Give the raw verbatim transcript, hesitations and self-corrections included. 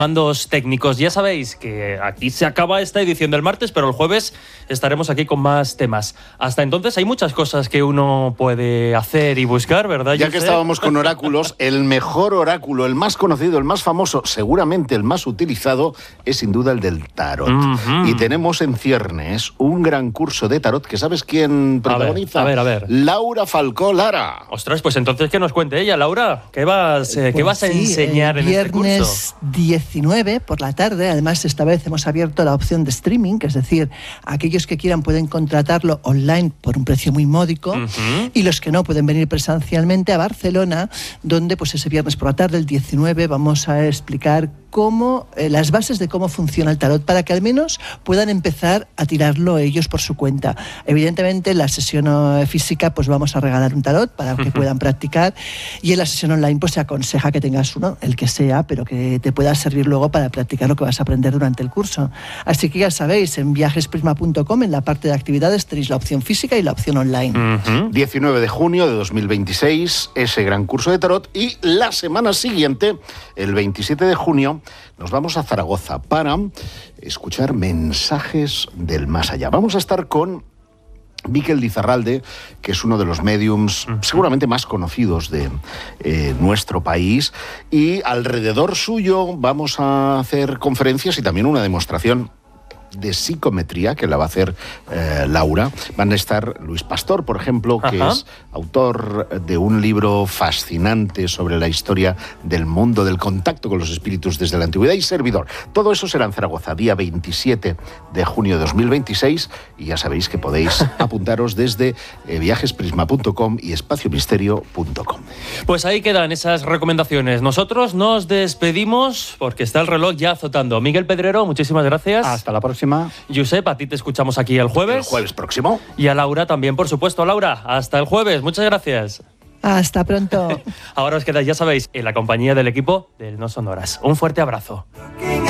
Mandos técnicos, ya sabéis que aquí se acaba esta edición del martes, pero el jueves estaremos aquí con más temas. Hasta entonces hay muchas cosas que uno puede hacer y buscar, ¿verdad? Ya que estábamos con oráculos, el mejor oráculo, el más conocido, el más famoso, seguramente el más utilizado, es sin duda el del tarot. Uh-huh. Y tenemos en ciernes un gran curso de tarot que ¿sabes quién protagoniza? A ver, a ver, a ver. Laura Falcó Lara. Ostras, pues entonces que nos cuente ella. Laura, ¿qué vas, eh, pues ¿qué vas a sí, enseñar en este curso? Viernes diecinueve por la tarde, además esta vez hemos abierto la opción de streaming, que es decir, aquellos que quieran pueden contratarlo online por un precio muy módico, uh-huh. y los que no pueden venir presencialmente a Barcelona, donde pues ese viernes por la tarde, el diecinueve, vamos a explicar cómo, eh, las bases de cómo funciona el tarot, para que al menos puedan empezar a tirarlo ellos por su cuenta. Evidentemente, en la sesión uh, física pues vamos a regalar un tarot para que uh-huh. puedan practicar, y en la sesión online pues se aconseja que tengas uno, el que sea, pero que te pueda servir luego para practicar lo que vas a aprender durante el curso. Así que ya sabéis, en viajes prisma punto com, en la parte de actividades, tenéis la opción física y la opción online. Uh-huh. diecinueve de junio de dos mil veintiséis, ese gran curso de tarot, y la semana siguiente, el veintisiete de junio, nos vamos a Zaragoza para escuchar mensajes del más allá. Vamos a estar con Miquel Lizarralde, que es uno de los médiums seguramente más conocidos de eh, nuestro país, y alrededor suyo vamos a hacer conferencias y también una demostración de psicometría que la va a hacer eh, Laura. Van a estar Luis Pastor, por ejemplo, que Ajá. es autor de un libro fascinante sobre la historia del mundo del contacto con los espíritus desde la antigüedad, y servidor. Todo eso será en Zaragoza, día veintisiete de junio de dos mil veintiséis, y ya sabéis que podéis apuntaros desde eh, viajes prisma punto com y espacio misterio punto com. Pues ahí quedan esas recomendaciones. Nosotros nos despedimos porque está el reloj ya azotando. Miguel Pedrero, muchísimas gracias. Hasta la próxima. Josep, a ti te escuchamos aquí el jueves. El jueves próximo. Y a Laura también, por supuesto. Laura, hasta el jueves. Muchas gracias. Hasta pronto. Ahora os quedáis, ya sabéis, en la compañía del equipo del No Son Horas. Un fuerte abrazo.